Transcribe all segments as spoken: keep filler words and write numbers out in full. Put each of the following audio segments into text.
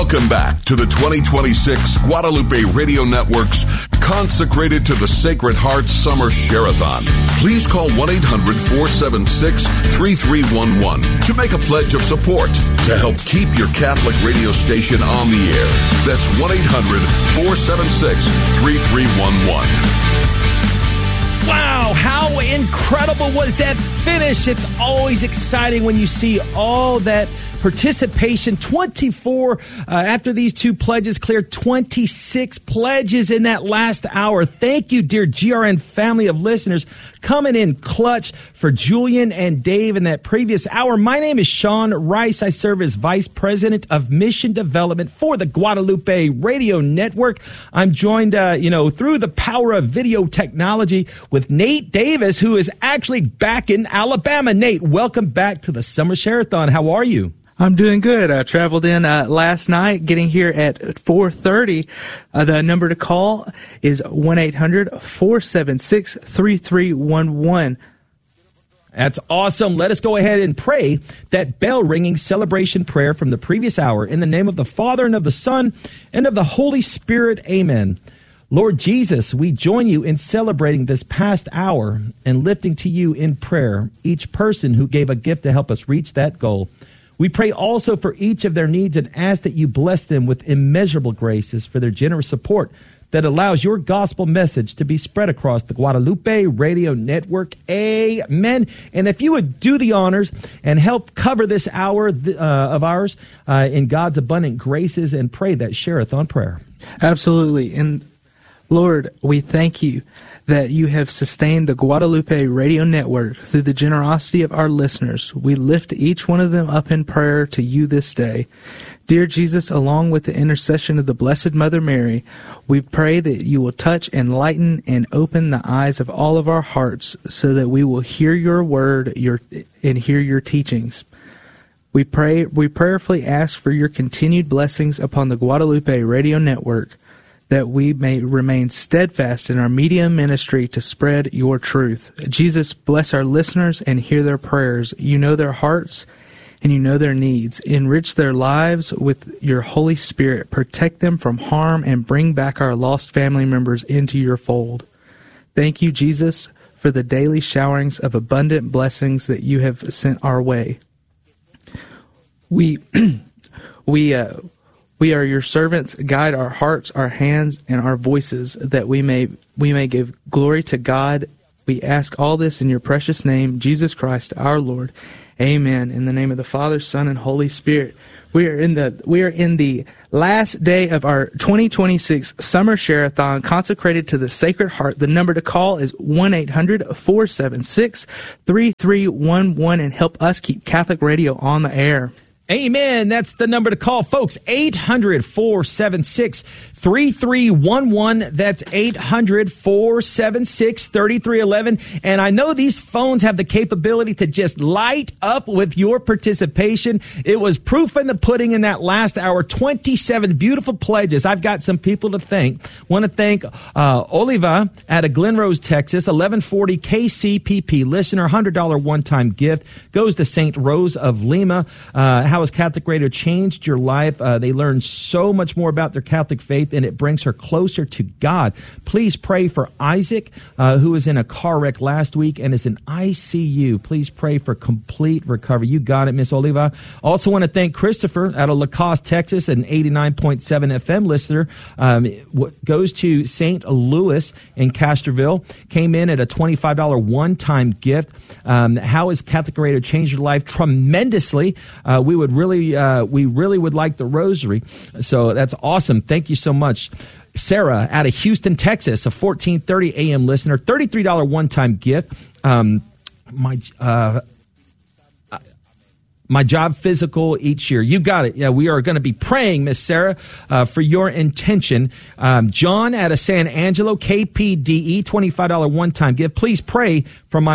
Welcome back to the twenty twenty-six Guadalupe Radio Network's Consecrated to the Sacred Heart Summer Share-a-thon. Please call one eight hundred four seven six three three one one to make a pledge of support to help keep your Catholic radio station on the air. That's one eight hundred four seven six three three one one. Wow, how incredible was that finish? It's always exciting when you see all that participation. twenty-four uh, after these two pledges cleared, twenty-six pledges in that last hour. Thank you, dear G R N family of listeners, coming in clutch for Julian and Dave in that previous hour. My name is Sean Rice. I serve as Vice President of Mission Development for the Guadalupe Radio Network. I'm joined, uh, you know, through the power of video technology with Nate Davis, who is actually back in Alabama. Nate, welcome back to the Summer Share-a-thon. How are you? I'm doing good. I traveled in uh, last night, getting here at four thirty. Uh, the number to call is one eight hundred four seven six three three one one. That's awesome. Let us go ahead and pray that bell-ringing celebration prayer from the previous hour. In the name of the Father, and of the Son, and of the Holy Spirit. Amen. Lord Jesus, we join you in celebrating this past hour and lifting to you in prayer each person who gave a gift to help us reach that goal. We pray also for each of their needs and ask that you bless them with immeasurable graces for their generous support that allows your gospel message to be spread across the Guadalupe Radio Network. Amen. And if you would do the honors and help cover this hour uh, of ours uh, in God's abundant graces, and pray that share-a-thon prayer. Absolutely. And Lord, we thank you that you have sustained the Guadalupe Radio Network through the generosity of our listeners. We lift each one of them up in prayer to you this day. Dear Jesus, along with the intercession of the Blessed Mother Mary, we pray that you will touch, enlighten, and open the eyes of all of our hearts so that we will hear your word your, and hear your teachings. We pray, we prayerfully ask for your continued blessings upon the Guadalupe Radio Network, that we may remain steadfast in our media ministry to spread your truth. Jesus, bless our listeners and hear their prayers. You know their hearts and you know their needs. Enrich their lives with your Holy Spirit. Protect them from harm and bring back our lost family members into your fold. Thank you, Jesus, for the daily showerings of abundant blessings that you have sent our way. We, we, uh, We are your servants. Guide our hearts, our hands, and our voices, that we may we may give glory to God. We ask all this in your precious name, Jesus Christ, our Lord. Amen. In the name of the Father, Son, and Holy Spirit. We are in the we are in the last day of our twenty twenty-six Summer Share-a-thon, consecrated to the Sacred Heart. The number to call is one eight hundred four seven six three three one one, and help us keep Catholic radio on the air. Amen. That's the number to call, folks. eight hundred four seven six three three one one. That's eight hundred four seven six three three one one. And I know these phones have the capability to just light up with your participation. It was proof in the pudding in that last hour. twenty-seven beautiful pledges. I've got some people to thank. Want to thank uh, Oliva out of Glen Rose, Texas, eleven forty K C P P listener, one hundred dollars one-time gift. Goes to Saint Rose of Lima. Uh, how has Catholic Radio changed your life? Uh, they learn so much more about their Catholic faith, and it brings her closer to God. Please pray for Isaac, uh, who was in a car wreck last week and is in I C U. Please pray for complete recovery. You got it, Miss Oliva. Also want to thank Christopher out of Lacoste, Texas, an eighty-nine point seven F M listener. Um, goes to Saint Louis in Castroville. Came in at a twenty-five dollars one-time gift. Um, how has Catholic Radio changed your life? Tremendously. Uh, we would really, uh, we really would like the rosary. So that's awesome. Thank you so much. Sarah out of Houston, Texas, a fourteen thirty A M listener, thirty-three dollars one-time gift. Um, my, uh, my job physical each year. You got it. Yeah, we are going to be praying, Miss Sarah, uh, for your intention. Um, John out of San Angelo, K P D E, twenty-five dollars one-time gift. Please pray for my mo-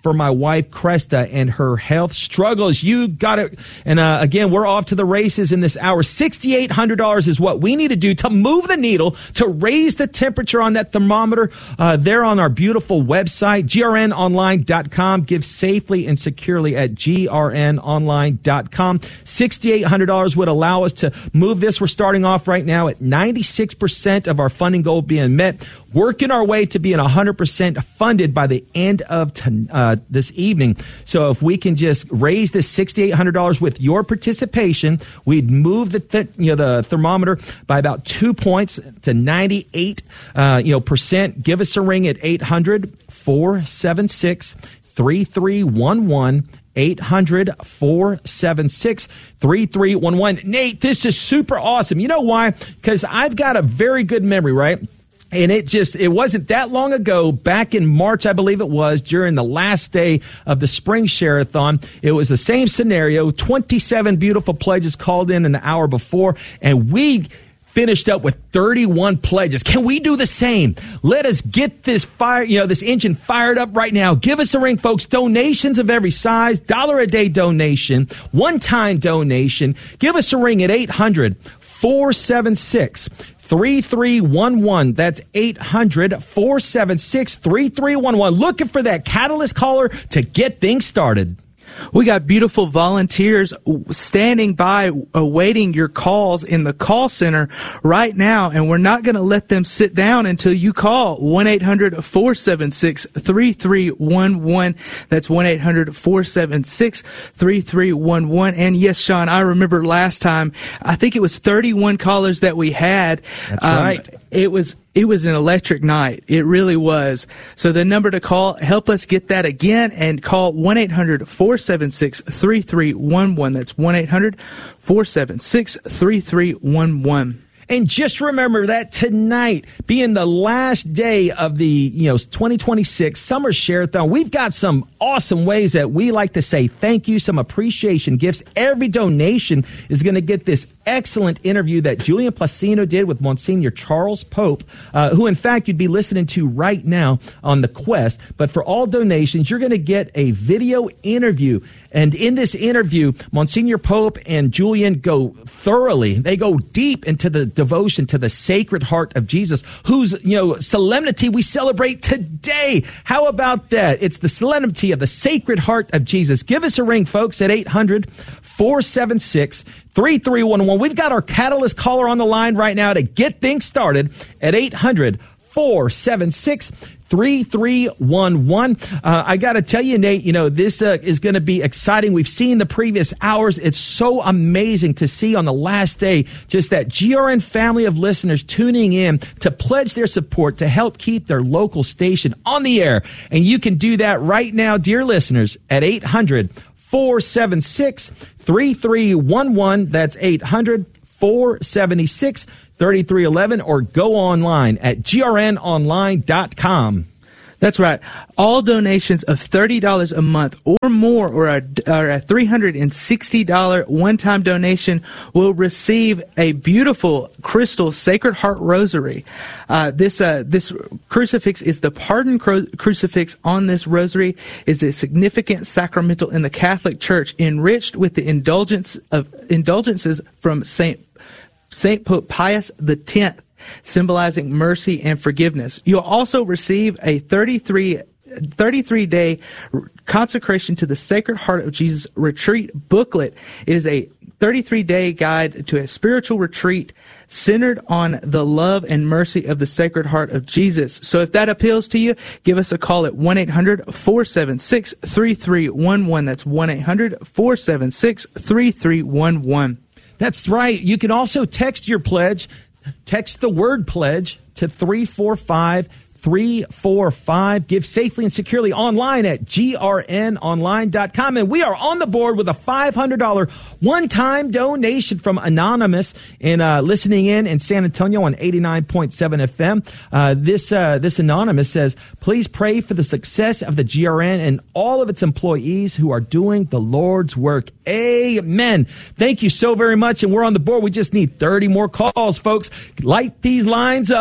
for my wife, Cresta, and her health struggles. You got it. And uh, again, we're off to the races in this hour. six thousand eight hundred dollars is what we need to do to move the needle, to raise the temperature on that thermometer. Uh, there on our beautiful website, G R N online dot com. Give safely and securely at G R N online dot com. six thousand eight hundred dollars would allow us to move this. We're starting off right now at ninety-six percent of our funding goal being met, working our way to being one hundred percent funded by the end of t- uh, this evening. So if we can just raise this six thousand eight hundred dollars with your participation, we'd move the th- you know the thermometer by about two points to ninety-eight uh, you know percent. Give us a ring at eight hundred, four seven six, three three one one. eight hundred, four seven six, three three one one. Nate, this is super awesome. You know why? Because I've got a very good memory, right? And it just, it wasn't that long ago, back in March, I believe it was, during the last day of the Spring Share-a-thon. It was the same scenario. twenty-seven beautiful pledges called in an hour before, and we finished up with thirty-one pledges. Can we do the same? Let us get this fire, you know, this engine fired up right now. Give us a ring, folks. Donations of every size, dollar a day donation, one-time donation. Give us a ring at eight hundred, four seven six, three three one one. That's eight hundred, four seven six, three three one one. Looking for that catalyst caller to get things started. We got beautiful volunteers standing by awaiting your calls in the call center right now, and we're not going to let them sit down until you call one eight hundred, four seven six, three three one one. That's one eight hundred, four seven six, three three one one. And yes, Sean, I remember last time, I think it was thirty-one callers that we had. That's um, right. It was It was an electric night. It really was. So the number to call, help us get that again, and call one eight hundred, four seven six, three three one one. That's one eight hundred, four seven six, three three one one. And just remember that tonight, being the last day of the, you know, twenty twenty-six Summer Share-a-thon, we've got some awesome ways that we like to say thank you, some appreciation gifts. Every donation is going to get this excellent interview that Julian Placino did with Monsignor Charles Pope, uh, who, in fact, you'd be listening to right now on The Quest. But for all donations, you're going to get a video interview. And in this interview, Monsignor Pope and Julian go thoroughly, they go deep into the devotion to the Sacred Heart of Jesus, whose, you know, solemnity we celebrate today. How about that? It's the solemnity of the Sacred Heart of Jesus. Give us a ring, folks, at eight hundred, four seven six, three three one one. We've got our catalyst caller on the line right now to get things started at eight hundred, four seven six, three three one one. Uh, I got to tell you, Nate, you know, this uh, is going to be exciting. We've seen the previous hours. It's so amazing to see on the last day just that G R N family of listeners tuning in to pledge their support to help keep their local station on the air. And you can do that right now, dear listeners, at eight hundred, four seven six, three three one one. That's eight hundred, four seven six, three three one one, or go online at G R N online dot com. That's right. All donations of thirty dollars a month or more, or a, or a three hundred sixty dollars one-time donation, will receive a beautiful crystal Sacred Heart rosary. Uh, this uh, this crucifix is the pardon cru- crucifix on this rosary is a significant sacramental in the Catholic Church, enriched with the indulgence of indulgences from Saint Saint Pope Pius the tenth, symbolizing mercy and forgiveness. You'll also receive a thirty-three, thirty-three day consecration to the Sacred Heart of Jesus retreat booklet. It is a thirty-three day guide to a spiritual retreat centered on the love and mercy of the Sacred Heart of Jesus. So if that appeals to you, give us a call at one eight hundred, four seven six, three three one one. That's one eight hundred, four seven six, three three one one. That's right. You can also text your pledge. Text the word pledge to three four five three four five. Give safely and securely online at G R N online dot com. And we are on the board with a five hundred dollars one-time donation from Anonymous in uh, listening in in San Antonio on eighty-nine point seven F M. Uh, this uh, this Anonymous says, please pray for the success of the G R N and all of its employees who are doing the Lord's work. Amen. Thank you so very much. And we're on the board. We just need thirty more calls, folks. Light these lines up.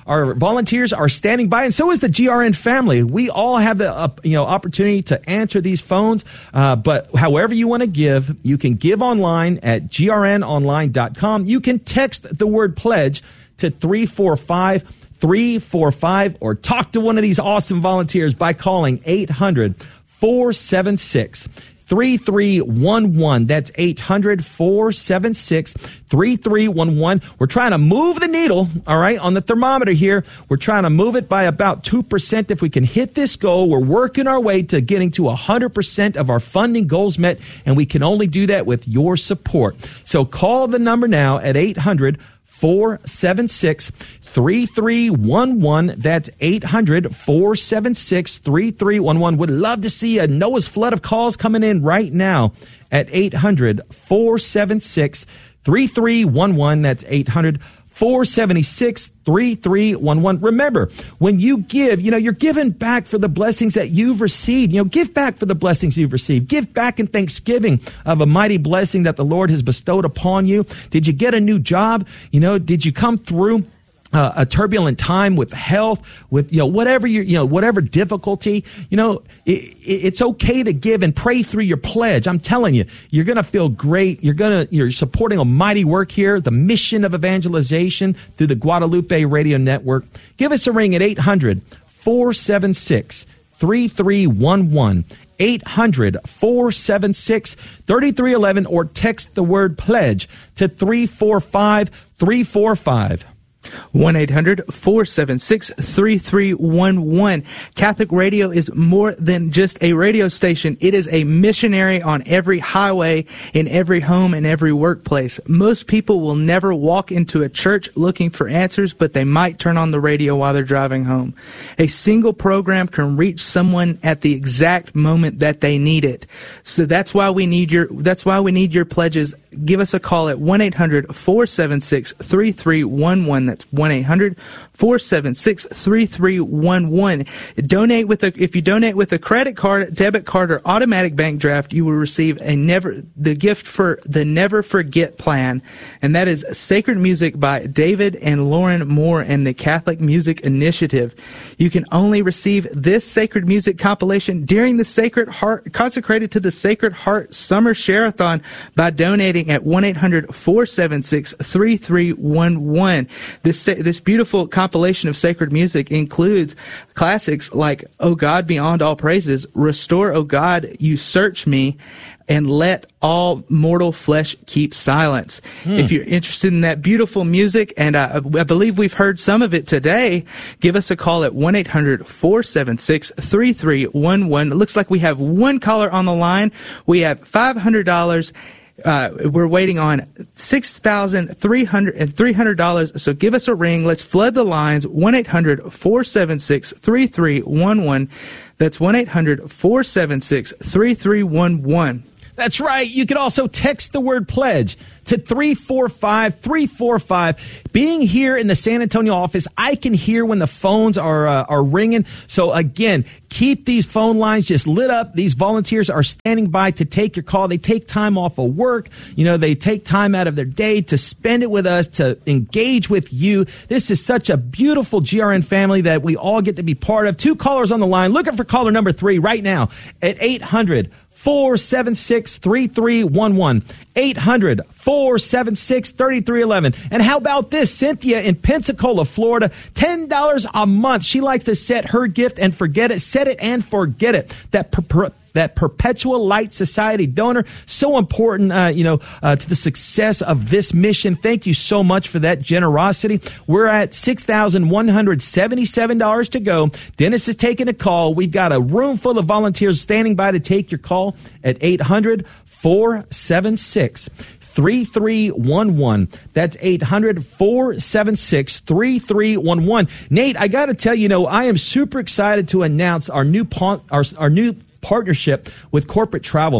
our volunteers are standing by, and so is the G R N family. We all have the uh, you know opportunity to answer these phones, uh, but however you want to give, you can give online at G R N online dot com. You can text the word pledge to three four five three four five or talk to one of these awesome volunteers by calling eight hundred four seven six three three one one. That's eight hundred four seven six three three one one. We're trying to move the needle, all right, on the thermometer here. We're trying to move it by about two percent. If we can hit this goal, we're working our way to getting to one hundred percent of our funding goals met, and we can only do that with your support. So call the number now at eight hundred four seven six three three one one. That's eight hundred four seven six three three one one. Would love to see a Noah's flood of calls coming in right now at eight hundred four seven six three three one one. That's eight hundred four seven six three three one one. Remember, when you give, you know, you're giving back for the blessings that you've received. You know, give back for the blessings you've received. Give back in thanksgiving of a mighty blessing that the Lord has bestowed upon you. Did you get a new job? You know, did you come through Uh, a turbulent time with health, with, you know, whatever you, you know, whatever difficulty, you know, it, it, it's okay to give and pray through your pledge. I'm telling you, you're going to feel great. You're going to, you're supporting a mighty work here, the mission of evangelization through the Guadalupe Radio Network. Give us a ring at eight hundred four seven six three three one one. eight hundred four seven six three three one one or text the word pledge to three four five three four five. one eight hundred four seven six three three one one. Catholic Radio is more than just a radio station. It is a missionary on every highway, in every home, and every workplace. Most people will never walk into a church looking for answers, but they might turn on the radio while they're driving home. A single program can reach someone at the exact moment that they need it. So that's why we need your, that's why we need your pledges. Give us a call at one eight hundred four seven six three three one one. That's one eight hundred four seven six three three one one. Donate with a, if you donate with a credit card, debit card, or automatic bank draft, you will receive a never, the gift for the Never Forget plan. And that is Sacred Music by David and Lauren Moore and the Catholic Music Initiative. You can only receive this Sacred Music compilation during the Sacred Heart, consecrated to the Sacred Heart Summer Share-a-thon by donating at one eight hundred four seven six three three one one. This this beautiful compilation of sacred music includes classics like "O God Beyond All Praises," "Restore, O God, You Search Me," and "Let All Mortal Flesh Keep Silence." Hmm. If you're interested in that beautiful music, and I, I believe we've heard some of it today, give us a call at one eight hundred four seven six three three one one. It looks like we have one caller on the line. We have five hundred dollars. Uh, we're waiting on six thousand three hundred dollars and three hundred dollars. So give us a ring. Let's flood the lines. one eight hundred four seven six three three one one. That's one eight hundred four seven six three three one one. That's right. You can also text the word pledge to three four five three four five. Being here in the San Antonio office, I can hear when the phones are uh, are ringing. So again, keep these phone lines just lit up. These volunteers are standing by to take your call. They take time off of work. You know, they take time out of their day to spend it with us, to engage with you. This is such a beautiful G R N family that we all get to be part of. Two callers on the line. Looking for caller number three right now at eight hundred four seven six three three one one. eight hundred four seven six three three one one. And how about this? Cynthia in Pensacola, Florida, ten dollars a month. She likes to set her gift and forget it. Set it and forget it. That per- per- that Perpetual Light Society donor, so important, uh, you know, uh, to the success of this mission. Thank you so much for that generosity. We're at six thousand one hundred seventy-seven dollars to go. Dennis is taking a call. We've got a room full of volunteers standing by to take your call at eight hundred four seven six three three one one. That's eight hundred four seven six three three one one. Nate, I got to tell you, you know, I am super excited to announce our new, our, our new partnership with Corporate Travel.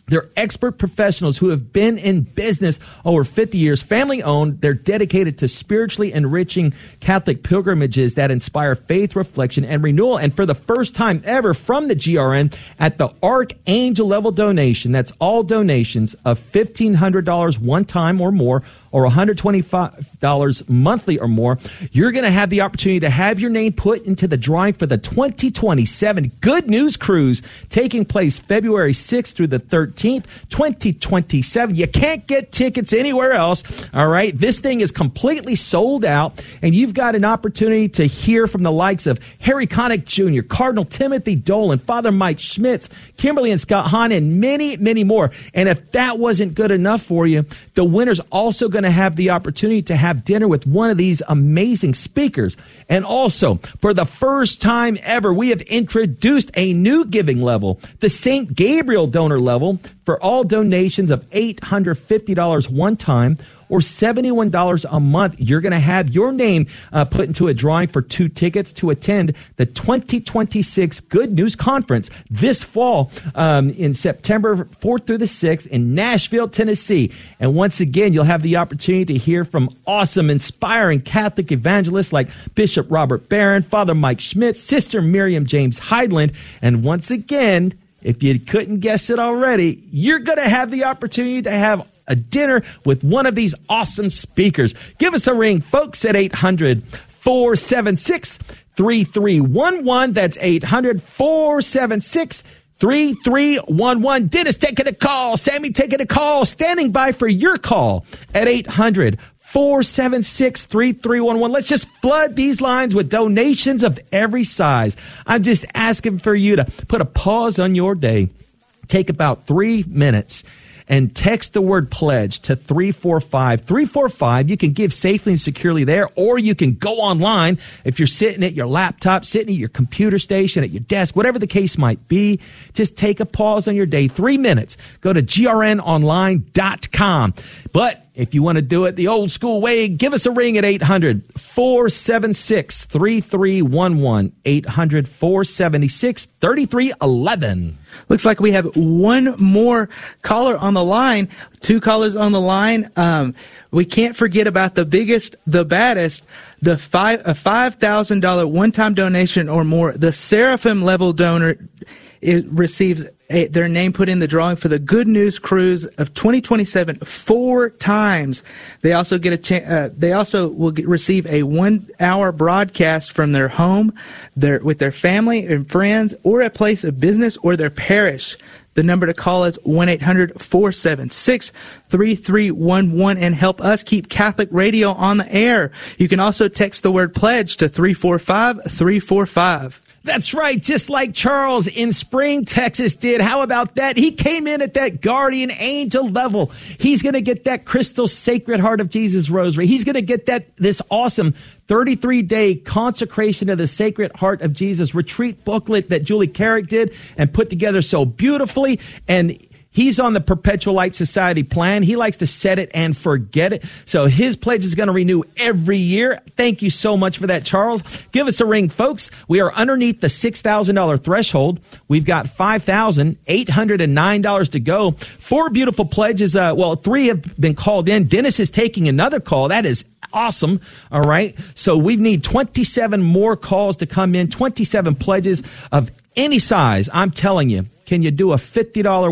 They're expert professionals who have been in business over fifty years, family-owned. They're dedicated to spiritually enriching Catholic pilgrimages that inspire faith, reflection, and renewal. And for the first time ever from the G R N, at the Archangel level donation, that's all donations of fifteen hundred dollars one time or more, or one hundred twenty-five dollars monthly or more, you're going to have the opportunity to have your name put into the drawing for the twenty twenty-seven Good News Cruise, taking place February sixth through the thirteenth, twenty twenty-seven. You can't get tickets anywhere else, all right? This thing is completely sold out, and you've got an opportunity to hear from the likes of Harry Connick Junior, Cardinal Timothy Dolan, Father Mike Schmitz, Kimberly and Scott Hahn, and many, many more. And if that wasn't good enough for you, the winner's also going to have the opportunity to have dinner with one of these amazing speakers. And also, for the first time ever, we have introduced a new giving level, the Saint Gabriel donor level, for all donations of eight hundred fifty dollars one time or seventy-one dollars a month. You're going to have your name uh, put into a drawing for two tickets to attend the twenty twenty-six Good News Conference this fall um, in September fourth through the sixth in Nashville, Tennessee. And once again, you'll have the opportunity to hear from awesome, inspiring Catholic evangelists like Bishop Robert Barron, Father Mike Schmitz, Sister Miriam James Heidland. And once again, if you couldn't guess it already, you're going to have the opportunity to have a dinner with one of these awesome speakers. Give us a ring, folks, at eight hundred, four seven six, three three one one. That's eight hundred, four seven six, three three one one. Dennis taking a call. Sammy taking a call. Standing by for your call at eight hundred, four seven six, three three one one. Let's just flood these lines with donations of every size. I'm just asking for you to put a pause on your day. Take about three minutes and text the word pledge to three four five three four five. You can give safely and securely there, or you can go online if you're sitting at your laptop, sitting at your computer station, at your desk, whatever the case might be. Just take a pause on your day, three minutes. Go to G R N online dot com. But if you want to do it the old school way, give us a ring at eight hundred, four seven six, three three one one, eight hundred, four seven six, three three one one. Looks like we have one more caller on the line, two callers on the line. Um, we can't forget about the biggest, the baddest, the five, a five thousand dollars one-time donation or more. The Seraphim level donor it receives a, their name put in the drawing for the Good News Cruise of twenty twenty-seven four times. They also get a cha- uh, they also will get, receive a one-hour broadcast from their home, their with their family and friends, or a place of business or their parish. The number to call is one eight hundred, four seven six, three three one one and help us keep Catholic radio on the air. You can also text the word pledge to three four five, three four five. That's right, just like Charles in Spring, Texas did. How about that? He came in at that guardian angel level. He's going to get that crystal Sacred Heart of Jesus rosary. He's going to get that this awesome thirty-three day consecration of the Sacred Heart of Jesus retreat booklet that Julie Carrick did and put together so beautifully. And he's on the Perpetual Light Society plan. He likes to set it and forget it. So his pledge is going to renew every year. Thank you so much for that, Charles. Give us a ring, folks. We are underneath the six thousand dollars threshold. We've got five thousand eight hundred nine dollars to go. Four beautiful pledges. Uh, well, three have been called in. Dennis is taking another call. That is awesome. All right. So we need twenty-seven more calls to come in, twenty-seven pledges of any size. I'm telling you, can you do a fifty dollars